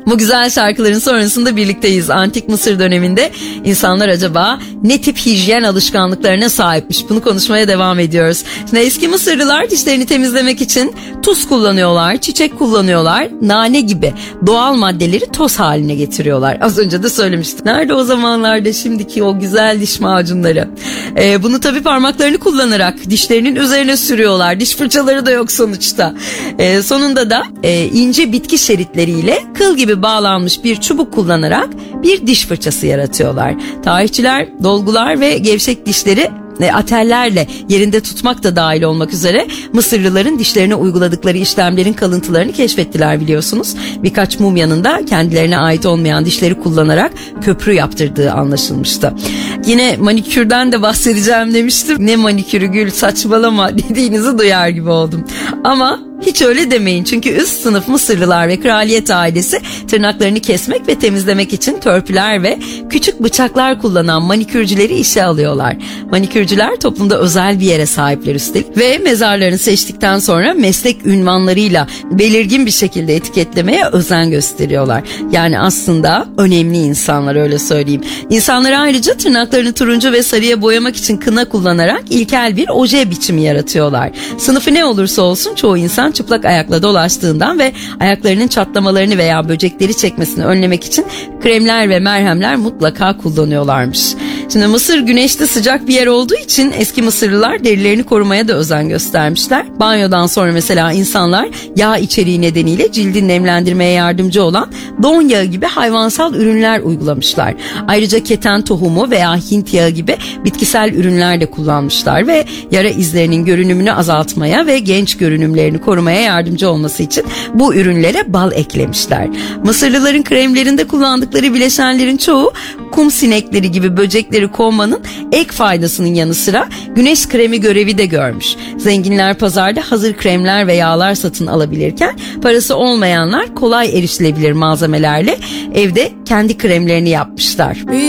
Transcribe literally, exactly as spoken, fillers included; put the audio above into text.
Bu güzel şarkıların sonrasında birlikteyiz. Antik Mısır döneminde insanlar acaba ne tip hijyen alışkanlıklarına sahipmiş? Bunu konuşmaya devam ediyoruz. Şimdi eski Mısırlılar dişlerini temizlemek için tuz kullanıyorlar, çiçek kullanıyorlar, nane gibi doğal maddeleri toz haline getiriyorlar. Az önce de söylemiştim. Nerede o zamanlarda şimdiki o güzel diş macunları? Ee, bunu tabii parmaklarını kullanarak dişlerinin üzerine sürüyorlar. Diş fırçaları da yok sonuçta. Ee, sonunda da e, ince bitki şeritleriyle kıl gibi bağlanmış bir çubuk kullanarak bir diş fırçası yaratıyorlar. Tarihçiler dolgular ve gevşek dişleri atellerle yerinde tutmak da dahil olmak üzere Mısırlıların dişlerine uyguladıkları işlemlerin kalıntılarını keşfettiler biliyorsunuz. Birkaç mumyanın da kendilerine ait olmayan dişleri kullanarak köprü yaptırdığı anlaşılmıştı. Yine manikürden de bahsedeceğim demiştim. Ne manikürü Gül, saçmalama dediğinizi duyar gibi oldum. Ama hiç öyle demeyin, çünkü üst sınıf Mısırlılar ve kraliyet ailesi tırnaklarını kesmek ve temizlemek için törpüler ve küçük bıçaklar kullanan manikürcüleri işe alıyorlar. Manikürcüler toplumda özel bir yere sahipler üstelik ve mezarlarını seçtikten sonra meslek ünvanlarıyla belirgin bir şekilde etiketlemeye özen gösteriyorlar. Yani aslında önemli insanlar, öyle söyleyeyim. İnsanlar ayrıca tırnaklarını turuncu ve sarıya boyamak için kına kullanarak ilkel bir oje biçimi yaratıyorlar. Sınıfı ne olursa olsun çoğu insan çıplak ayakla dolaştığından ve ayaklarının çatlamalarını veya böcekleri çekmesini önlemek için kremler ve merhemler mutlaka kullanıyorlarmış. Şimdi Mısır güneşli sıcak bir yer olduğu için eski Mısırlılar derilerini korumaya da özen göstermişler. Banyodan sonra mesela insanlar yağ içeriği nedeniyle cildi nemlendirmeye yardımcı olan don yağı gibi hayvansal ürünler uygulamışlar. Ayrıca keten tohumu veya Hint yağı gibi bitkisel ürünler de kullanmışlar ve yara izlerinin görünümünü azaltmaya ve genç görünümlerini korumaya yardımcı olması için bu ürünlere bal eklemişler. Mısırlıların kremlerinde kullandıkları bileşenlerin çoğu kum sinekleri gibi böcekleri kovmanın ek faydasının yanı sıra güneş kremi görevi de görmüş. Zenginler pazarda hazır kremler ve yağlar satın alabilirken parası olmayanlar kolay erişilebilir malzemelerle evde kendi kremlerini yapmışlar.